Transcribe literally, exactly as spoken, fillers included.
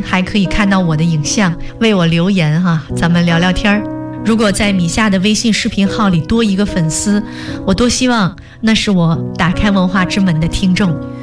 您还可以看到我的影像，为我留言哈、啊，咱们聊聊天儿。如果在米夏的微信视频号里多一个粉丝，我多希望那是我打开文化之门的听众。